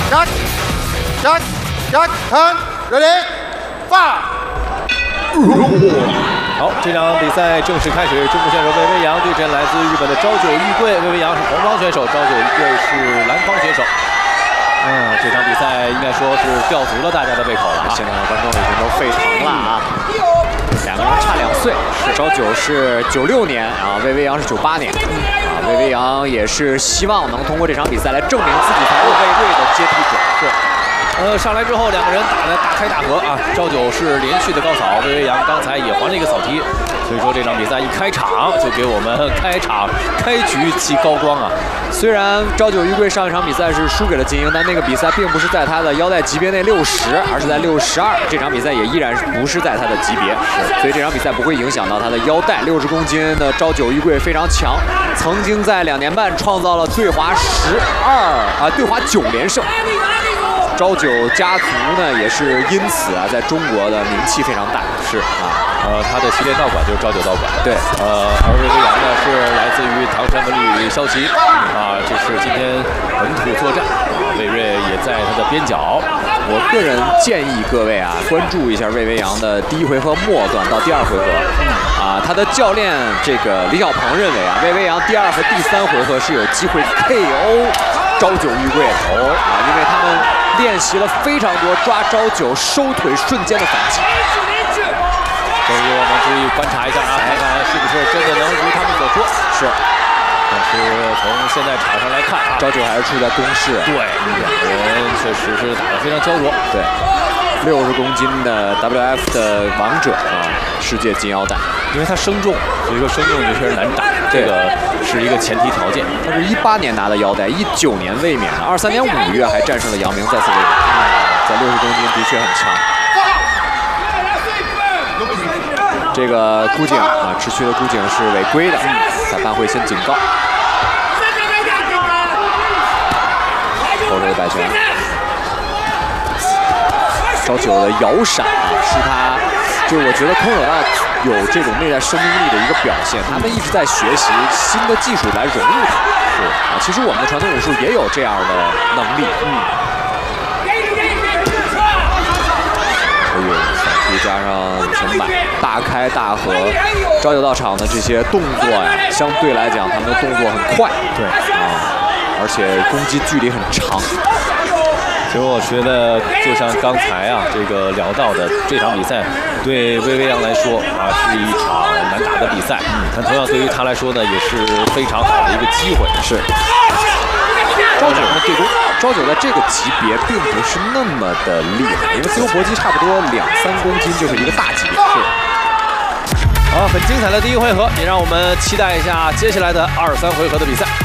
Turn, ready, fire！ 好，这场比赛正式开始，中国选手魏威扬对阵来自日本的朝九玉贵。魏威扬是红方选手，朝九玉贵是蓝方选手。这场比赛应该说是吊足了大家的胃口了啊！ 现在观众已经都沸腾了啊！两个人差2岁，朝九是96年啊，魏威扬是98年啊。魏威扬也是希望能通过这场比赛来证明自己才是魏睿的接替者。 是。上来之后，两个人打得大开大合啊！朝九是连续的高扫，魏威扬刚才也还了一个扫踢，所以说这场比赛一开场就给我们开局即高光啊！ 虽然朝九玉贵上一场比赛是输给了金英，但那个比赛并不是在他的腰带级别内60，而是在62。这场比赛也依然不是在他的级别，所以这场比赛不会影响到他的腰带。60公斤的朝九玉贵非常强，曾经在2年半创造了对华9连胜。朝九家族呢，也是因此啊，在中国的名气非常大。是啊， 他的旗舰道馆就是朝九道馆。 对， 而魏威扬呢是来自于唐山文旅骁骑啊，这是今天本土作战啊，魏睿也在他的边角。 我个人建议各位啊，关注一下魏威扬的第1回合末段到第2回合啊，他的教练这个李小鹏认为啊，魏威扬第2和第3回合是有机会 KO 朝九玉贵头啊，因为他们练习了非常多抓朝九收腿瞬间的反击。 所以我们注意观察一下啊，看看是不是真的能如他们所说。 是。 但是从现在场上来看啊， 朝九还是处在攻势。 对，两个人确实是打得非常焦灼。 对，60公斤的 WF 的王者啊，世界金腰带。 因为他生重，所以说生重就确实难打，这个是一个前提条件。 他是18年拿的腰带，19年卫冕的，23年5月还战胜了杨明，再次卫冕。在60公斤的确很强。这个箍颈啊，持续的箍颈是违规的，裁判会先警告。后手的摆拳，朝九的摇闪啊，是他，就是我觉得空手道有这种内在生命力的一个表现。他们一直在学习新的技术来融入它。是啊，其实我们的传统武术也有这样的能力。再加上前摆大开大合，朝九道场的这些动作呀，相对来讲他们的动作很快，对啊，而且攻击距离很长。 其实我觉得，就像刚才啊这个聊到的，这场比赛对魏威扬来说啊是一场难打的比赛，但同样对于他来说呢，也是非常好的一个机会。是。 朝九的对攻，朝九在这个级别并不是那么的厉害，因为自由搏击差不多2-3公斤就是一个大级别。是。 好，很精彩的第1回合，也让我们期待一下接下来的2、3回合的比赛。